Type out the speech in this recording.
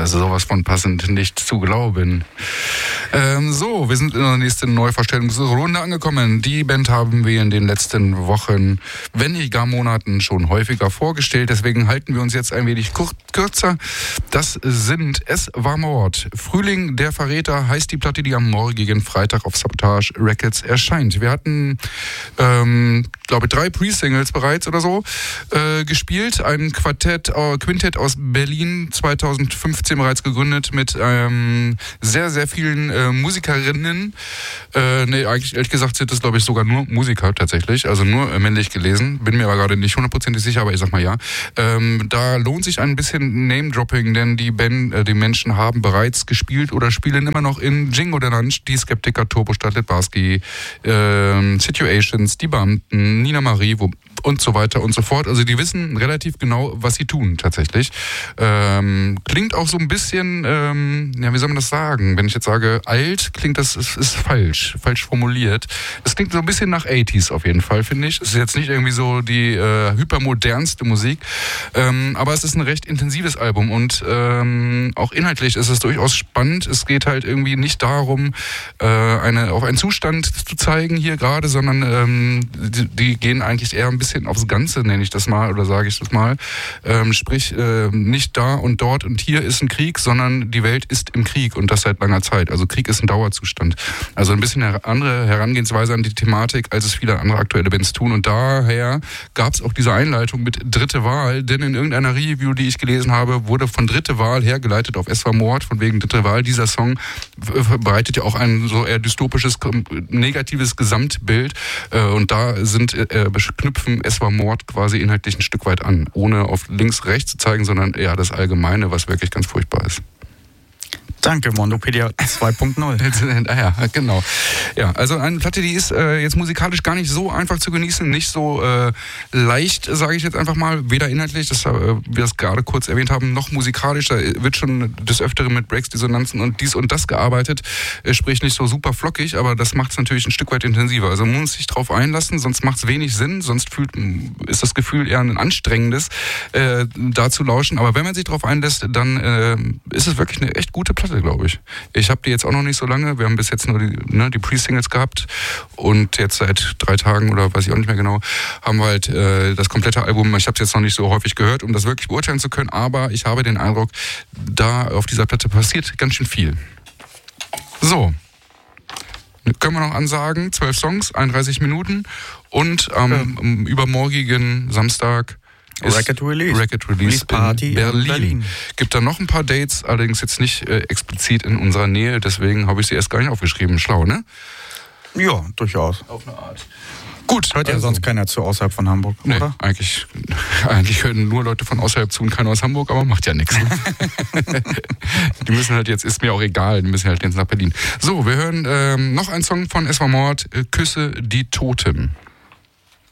also sowas von passend nicht zu glauben. So, wir sind in der nächsten Neuvorstellungsrunde angekommen. Die Band haben wir in den letzten Wochen, wenn nicht gar Monaten, schon häufiger vorgestellt. Deswegen halten wir uns jetzt ein wenig kürzer. Das sind Es war Mord. Frühling der Verräter heißt die Platte, die am morgigen Freitag auf Sabotage Records erscheint. Wir hatten, glaube ich, 3 Pre-Singles bereits oder so gespielt. Ein Quintett aus Berlin, 2015 bereits gegründet mit sehr, sehr vielen Musikerinnen. Eigentlich ehrlich gesagt sind das, glaube ich, sogar nur Musiker tatsächlich, also nur männlich gelesen. Bin mir aber gerade nicht hundertprozentig sicher, aber ich sag mal ja. Da lohnt sich ein bisschen Name-Dropping, denn die Menschen haben bereits gespielt oder spielen immer noch in Jingo der Lunch, die Skeptiker, Turbostadt, Litbarski, Situations, die Beamten, Nina Marie und so weiter und so fort. Also die wissen relativ genau, was sie tun tatsächlich. Klingt auch so ein bisschen, wie soll man das sagen? Wenn ich jetzt sage alt, klingt das, ist falsch formuliert. Es klingt so ein bisschen nach 80s auf jeden Fall, finde ich. Es ist jetzt nicht irgendwie so die hypermodernste Musik, aber es ist ein recht intensives Album und auch inhaltlich ist es durchaus spannend. Es geht halt irgendwie nicht darum, auf einen Zustand zu zeigen hier gerade, sondern die gehen eigentlich eher ein bisschen aufs Ganze, nenne ich das mal, oder sage ich das mal. Sprich, nicht da und dort und hier ist ein Krieg, sondern die Welt ist im Krieg und das seit langer Zeit. Also Krieg ist ein Dauerzustand. Also ein bisschen eine andere Herangehensweise an die Thematik, als es viele andere aktuelle Bands tun. Und daher gab es auch diese Einleitung mit Dritte Wahl, denn in irgendeiner Review, die ich gelesen habe, wurde von Dritte Wahl hergeleitet auf Es war Mord, von wegen Dritte Wahl. Dieser Song bereitet ja auch ein so eher dystopisches, negatives Gesamtbild. Und da knüpfen Es war Mord quasi inhaltlich ein Stück weit an, ohne auf links, rechts zu zeigen, sondern eher das Allgemeine, was wirklich ganz furchtbar ist. Danke, Mondopedia 2.0. Ja, genau. Ja, also eine Platte, die ist jetzt musikalisch gar nicht so einfach zu genießen, nicht so leicht, sage ich jetzt einfach mal, weder inhaltlich, wir das gerade kurz erwähnt haben, noch musikalisch. Da wird schon des Öfteren mit Breaks, Dissonanzen und dies und das gearbeitet, sprich nicht so super flockig, aber das macht es natürlich ein Stück weit intensiver. Also man muss sich drauf einlassen, sonst macht es wenig Sinn, sonst ist das Gefühl eher ein anstrengendes, da zu lauschen. Aber wenn man sich drauf einlässt, dann ist es wirklich eine echt gute Platte, glaube ich. Ich habe die jetzt auch noch nicht so lange. Wir haben bis jetzt nur die Pre-Singles gehabt und jetzt seit 3 Tagen oder weiß ich auch nicht mehr genau, haben wir halt das komplette Album. Ich habe es jetzt noch nicht so häufig gehört, um das wirklich beurteilen zu können, aber ich habe den Eindruck, da auf dieser Platte passiert ganz schön viel. So. Können wir noch ansagen, 12 Songs, 31 Minuten und am übermorgigen Samstag Record Release Party in Berlin. Gibt da noch ein paar Dates, allerdings jetzt nicht explizit in unserer Nähe, deswegen habe ich sie erst gar nicht aufgeschrieben. Schlau, ne? Ja, durchaus. Auf eine Art. Gut. Hört ja sonst keiner zu außerhalb von Hamburg, nee, oder? Eigentlich hören nur Leute von außerhalb zu und keiner aus Hamburg, aber macht ja nichts. Die müssen halt jetzt, ist mir auch egal, die müssen halt jetzt nach Berlin. So, wir hören noch einen Song von Es war Mord, Küsse die Toten.